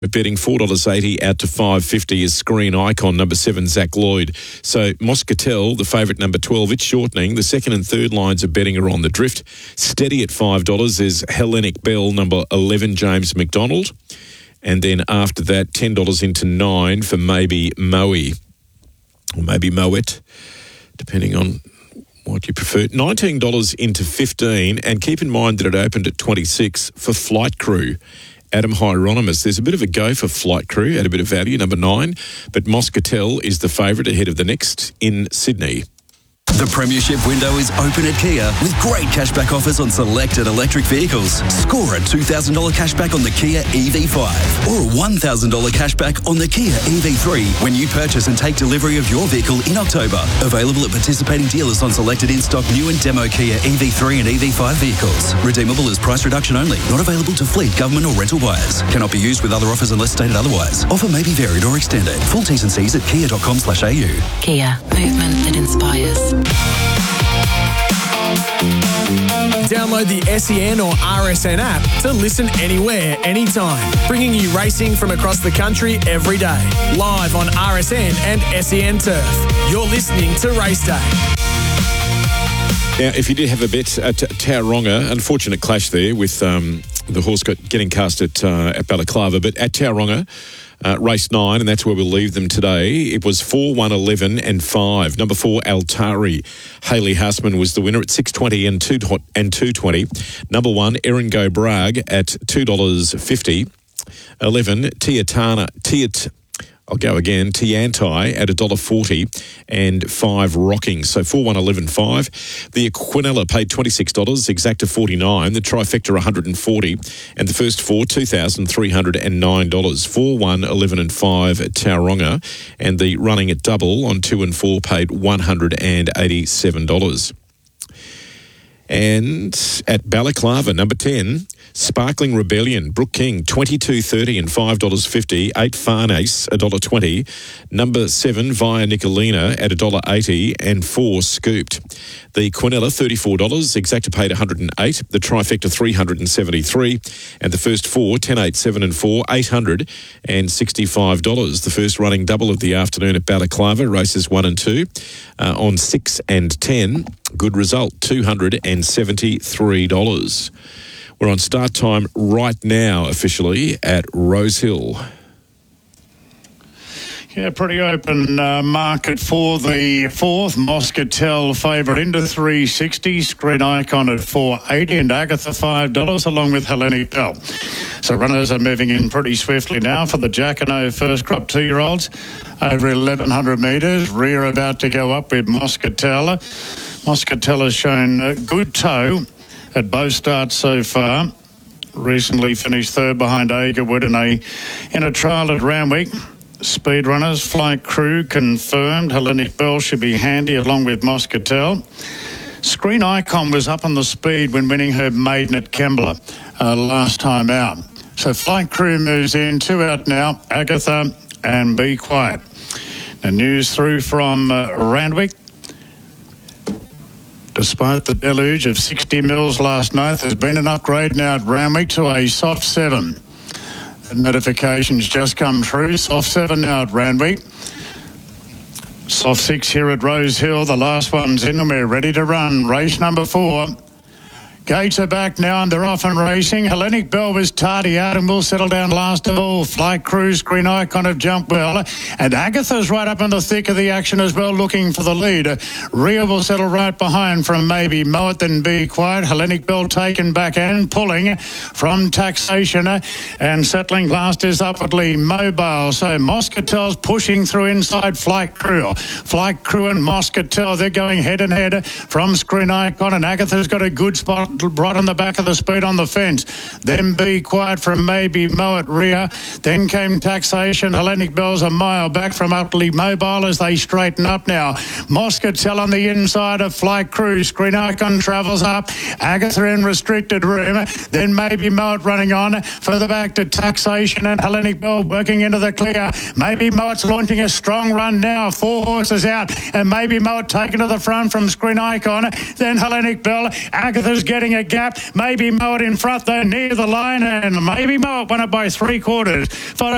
Betting $4.80 out to $5.50 is Screen Icon, number 7, Zach Lloyd. So Moscatel, the favourite, number 12, it's shortening. The second and third lines of betting are on the drift. Steady at $5 is Hellenic Bell, number 11, James McDonald. And then after that, $10 into 9 for Maybe Moe, or maybe Moet, depending on what you prefer. $19 into 15, and keep in mind that it opened at 26 for Flight Crew. Adam Hieronymus. There's a bit of a go for Flight Crew at a bit of value, number 9, but Moscatel is the favourite ahead of the next in Sydney. The Premiership window is open at Kia with great cashback offers on selected electric vehicles. Score a $2,000 cashback on the Kia EV5 or a $1,000 cashback on the Kia EV3 when you purchase and take delivery of your vehicle in October. Available at participating dealers on selected in-stock new and demo Kia EV3 and EV5 vehicles. Redeemable as price reduction only. Not available to fleet, government or rental buyers. Cannot be used with other offers unless stated otherwise. Offer may be varied or extended. Full T's and C's at kia.com/au. Kia. Movement that inspires. Download the SEN or RSN app to listen anywhere, anytime, bringing you racing from across the country every day. Live on RSN and SEN Turf. You're listening to Race Day. Now, if you did have a bet at Tauranga, unfortunate clash there with the horse getting cast at Balaclava, but at Tauranga, race 9, and that's where we'll leave them today. It was 4, 1, 11 and 5. Number 4, Altari. Hayley Hassman was the winner at $6.20 and $2.20. Number 1, Erin Go Bragg at $2.50. 11, Tiantai at $1.40 and 5 Rocking. So 4, 1, 11, 5. The Quinella paid $26, Exacta $49, the Trifecta $140, and the first 4, $2,309. 4, 1, 11 and 5 at Tauranga, and the running at double on 2 and 4 paid $187. And at Balaclava, number 10, Sparkling Rebellion, Brooke King, $22.30 and $5.50. 8 Farnace, $1.20. Number 7, Via Nicolina at $1.80 and 4 Scooped. The Quinella, $34. Exacta paid $108. The Trifecta, $373. And the first 4, 10, 8, 7 and 4, $865. The first running double of the afternoon at Balaclava, races 1 and 2 on 6 and 10. Good result, $273. We're on start time right now, officially, at Rosehill. Yeah, pretty open market for the 4th. Moscatel favourite into 360. Screen Icon at $4.80 and Agatha $5 along with Hellenic Bell. So runners are moving in pretty swiftly now for the Jacquinot first crop 2-year-olds. Over 1,100 metres. Rear about to go up with Moscatel. Moscatel has shown a good toe at both starts so far. Recently finished third behind Agerwood in a trial at Randwick. Speed runners, Flight Crew confirmed. Hellenic Bell should be handy along with Moscatel. Screen Icon was up on the speed when winning her maiden at Kembla last time out. So Flight Crew moves in, 2 out now, Agatha and Be Quiet. The news through from Randwick. Despite the deluge of 60 mils last night, there's been an upgrade now at Randwick to a soft 7. The notifications just come through. Soft 7 now at Randwick. Soft 6 here at Rosehill. The last one's in and we're ready to run. Race number 4. Gates are back now and they're off and racing. Hellenic Bell was tardy out and will settle down last of all. Flight Crew, Screen Icon have jumped well. And Agatha's right up in the thick of the action as well, looking for the lead. Ria will settle right behind from Maybe Moet, then Be Quiet. Hellenic Bell taken back and pulling from Taxation. And settling last is Upwardly Mobile. So Moscatel's pushing through inside Flight Crew. Flight Crew and Moscatel, they're going head and head from Screen Icon. And Agatha's got a good spot right on the back of the speed on the fence. Then Be Quiet from Maybe Moet rear. Then came Taxation. Hellenic Bell's a mile back from Upwardly Mobile as they straighten up now. Moscatel on the inside of Flight Crew. Screen Icon travels up. Agatha in restricted room. Then Maybe Moet running on. Further back to Taxation and Hellenic Bell working into the clear. Maybe Moet's launching a strong run now. 4 horses out. And Maybe Moet taken to the front from Screen Icon. Then Hellenic Bell. Agatha's getting a gap. Maybe Moet in front though near the line, and Maybe Moet won it by 3/4.